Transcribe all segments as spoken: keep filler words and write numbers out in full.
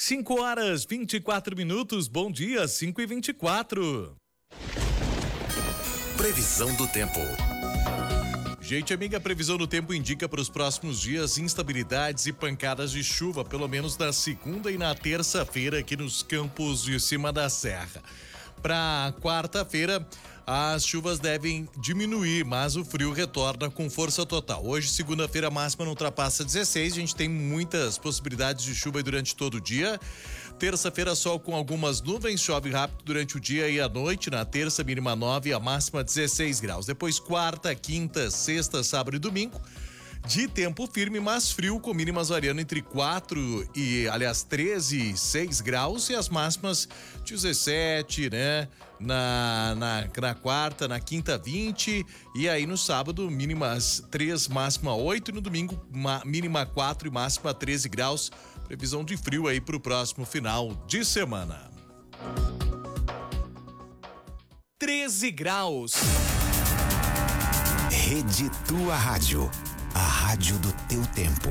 cinco horas, vinte e quatro minutos, bom dia, cinco e vinte e quatro. Previsão do tempo. Gente amiga, a previsão do tempo indica para os próximos dias instabilidades e pancadas de chuva, pelo menos na segunda e na terça-feira aqui nos campos de cima da serra. Para quarta-feira, as chuvas devem diminuir, mas o frio retorna com força total. Hoje, segunda-feira, a máxima não ultrapassa dezesseis, a gente tem muitas possibilidades de chuva durante todo o dia. Terça-feira, sol com algumas nuvens, chove rápido durante o dia e a noite. Na terça, mínima nove e a máxima dezesseis graus. Depois, quarta, quinta, sexta, sábado e domingo, de tempo firme, mas frio, com mínimas variando entre quatro e, aliás, treze e seis graus e as máximas dezessete, né? Na, na, na quarta, na quinta, vinte, e aí no sábado, mínimas três, máxima oito, e no domingo, ma, mínima quatro e máxima treze graus. Previsão de frio aí pro próximo final de semana. treze graus. Rede Tua Rádio, a rádio do teu tempo.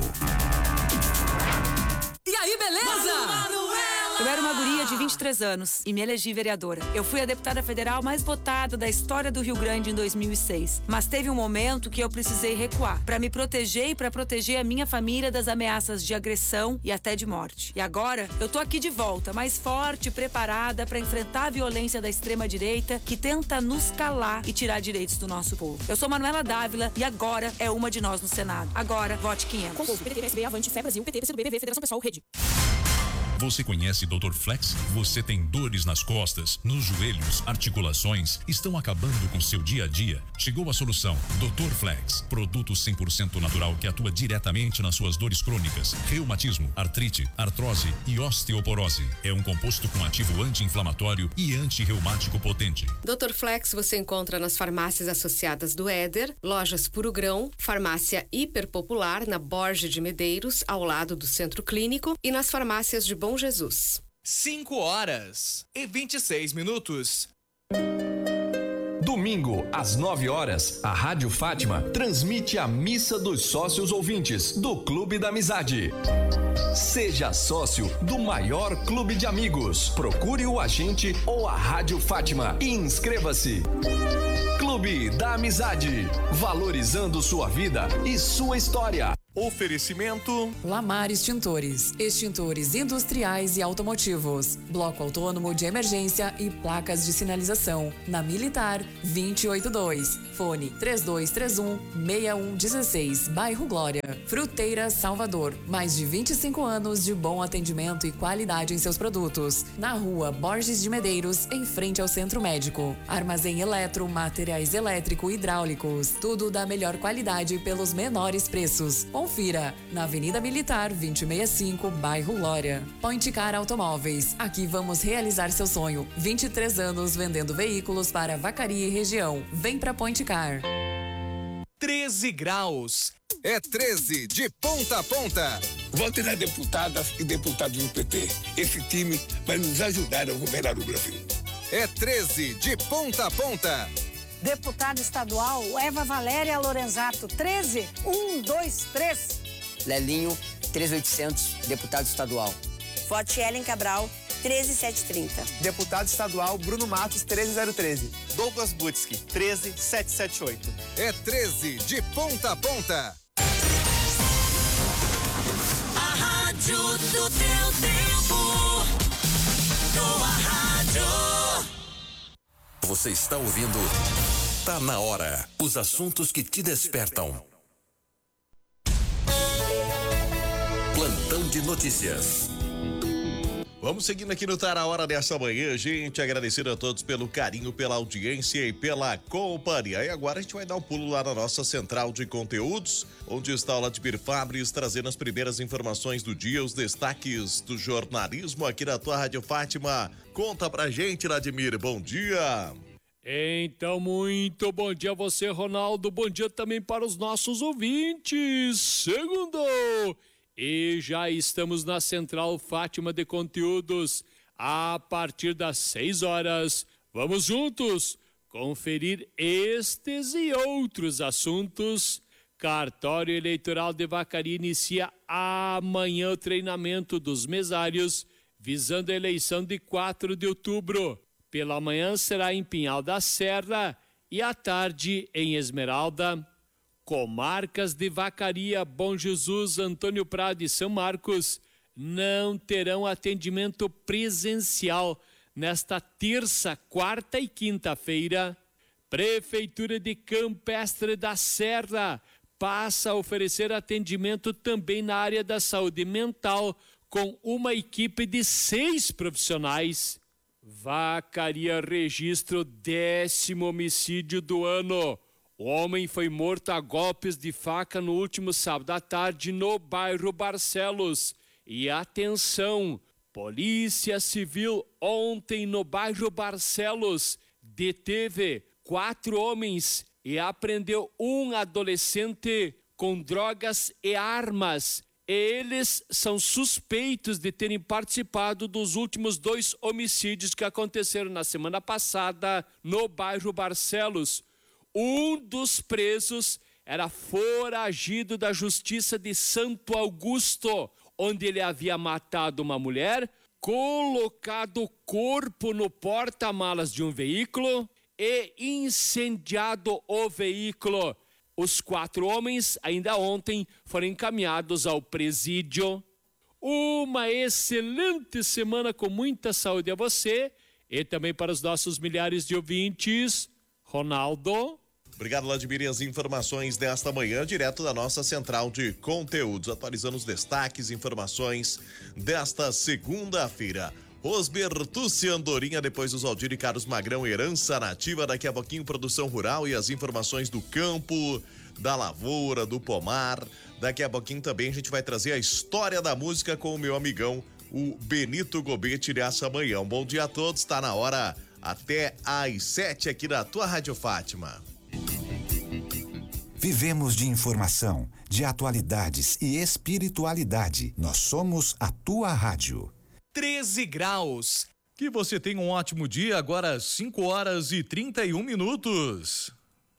E aí, beleza? Eu era uma guria de vinte e três anos e me elegi vereadora. Eu fui a deputada federal mais votada da história do Rio Grande em dois mil e seis. Mas teve um momento que eu precisei recuar para me proteger e para proteger a minha família das ameaças de agressão e até de morte. E agora eu tô aqui de volta, mais forte e preparada para enfrentar a violência da extrema-direita que tenta nos calar e tirar direitos do nosso povo. Eu sou Manuela Dávila e agora é uma de nós no Senado. Agora, vote quinhentos. Com o P T, P S B, Avante, Fé Brasil, P T, P C do B, B V, Federação Pessoal, Rede. Você conhece doutor Flex? Você tem dores nas costas, nos joelhos, articulações? Estão acabando com seu dia a dia? Chegou a solução. doutor Flex. Produto cem por cento natural que atua diretamente nas suas dores crônicas, reumatismo, artrite, artrose e osteoporose. É um composto com ativo anti-inflamatório e anti-reumático potente. doutor Flex você encontra nas farmácias associadas do Éder, lojas Puro Grão, farmácia Hiper Popular na Borges de Medeiros, ao lado do Centro Clínico, e nas farmácias de Bom Jesus. cinco horas e vinte e seis minutos. Domingo, às nove horas, a Rádio Fátima transmite a Missa dos Sócios Ouvintes do Clube da Amizade. Seja sócio do maior clube de amigos. Procure o agente ou a Rádio Fátima e inscreva-se. Clube da Amizade, valorizando sua vida e sua história. Oferecimento Lamar Extintores, extintores industriais e automotivos, bloco autônomo de emergência e placas de sinalização, na Militar vinte e oito e dois, fone três dois três um, seis um um seis, bairro Glória. Fruteira Salvador, mais de vinte e cinco anos de bom atendimento e qualidade em seus produtos, na rua Borges de Medeiros, em frente ao Centro Médico. Armazém eletro, materiais elétrico e hidráulicos, tudo da melhor qualidade pelos menores preços. Confira, na Avenida Militar vinte e sessenta e cinco, bairro Glória. Point Car Automóveis, aqui vamos realizar seu sonho. vinte e três anos vendendo veículos para Vacaria e região. Vem pra Point Car. treze graus. É treze de ponta a ponta. Vote nas deputadas e deputados do P T. Esse time vai nos ajudar a governar o Brasil. É treze de ponta a ponta. Deputada estadual Eva Valéria Lorenzato, treze um dois três. Lelinho, treze oitocentos, deputado estadual. Vote Ellen Cabral, treze sete trinta. Deputado estadual Bruno Matos, treze zero treze. Douglas Butski, treze sete sete oito. É treze de ponta a ponta. A rádio do teu tempo. Tua rádio. Você está ouvindo Tá na Hora. Os assuntos que te despertam. Plantão de notícias. Vamos seguindo aqui no Tá na Hora dessa manhã, gente, agradecendo a todos pelo carinho, pela audiência e pela companhia. E agora a gente vai dar um pulo lá na nossa central de conteúdos, onde está o Ladimir Fabris, trazendo as primeiras informações do dia, os destaques do jornalismo aqui na tua Rádio Fátima. Conta pra gente, Ladimir, bom dia. Então, muito bom dia a você, Ronaldo, bom dia também para os nossos ouvintes. Segundo! E já estamos na Central Fátima de Conteúdos a partir das seis horas. Vamos juntos conferir estes e outros assuntos. Cartório Eleitoral de Vacaria inicia amanhã o treinamento dos mesários visando a eleição de quatro de outubro. Pela manhã será em Pinhal da Serra e à tarde em Esmeralda. Comarcas de Vacaria, Bom Jesus, Antônio Prado e São Marcos não terão atendimento presencial nesta terça, quarta e quinta-feira. Prefeitura de Campestre da Serra passa a oferecer atendimento também na área da saúde mental com uma equipe de seis profissionais. Vacaria registra o décimo homicídio do ano. O homem foi morto a golpes de faca no último sábado à tarde no bairro Barcelos. E atenção, Polícia Civil ontem no bairro Barcelos deteve quatro homens e apreendeu um adolescente com drogas e armas. Eles são suspeitos de terem participado dos últimos dois homicídios que aconteceram na semana passada no bairro Barcelos. Um dos presos era foragido da Justiça de Santo Augusto, onde ele havia matado uma mulher, colocado o corpo no porta-malas de um veículo e incendiado o veículo. Os quatro homens, ainda ontem, foram encaminhados ao presídio. Uma excelente semana com muita saúde a você e também para os nossos milhares de ouvintes. Ronaldo. Obrigado, Vladimir. E as informações desta manhã, direto da nossa central de conteúdos, atualizando os destaques e informações desta segunda-feira. Rosbertucci Andorinha, depois dos Aldir e Carlos Magrão, Herança Nativa, daqui a pouquinho produção rural e as informações do campo, da lavoura, do pomar. Daqui a pouquinho também a gente vai trazer a história da música com o meu amigão, o Benito Gobete, nessa manhã. Um bom dia a todos, tá na hora até às sete aqui da tua Rádio Fátima. Vivemos de informação, de atualidades e espiritualidade. Nós somos a tua rádio. treze graus. Que você tenha um ótimo dia, agora cinco horas e trinta e um minutos.